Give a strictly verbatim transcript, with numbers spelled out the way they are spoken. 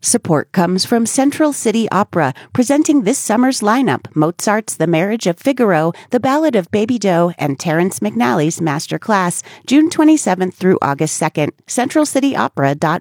Support comes from Central City Opera, presenting this summer's lineup: Mozart's The Marriage of Figaro, The Ballad of Baby Doe, and Terrence McNally's Masterclass, June twenty-seventh through August second. central city opera dot